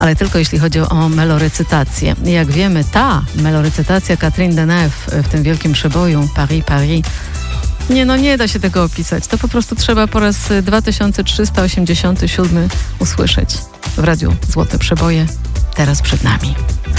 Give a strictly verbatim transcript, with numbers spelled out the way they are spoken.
ale tylko jeśli chodzi o melorecytację. Jak wiemy, ta melorecytacja Catherine Deneuve w tym wielkim przeboju Paris, Paris, nie no, nie da się tego opisać. To po prostu trzeba po raz dwa tysiące trzysta osiemdziesiąty siódmy usłyszeć w radiu Złote Przeboje, teraz przed nami.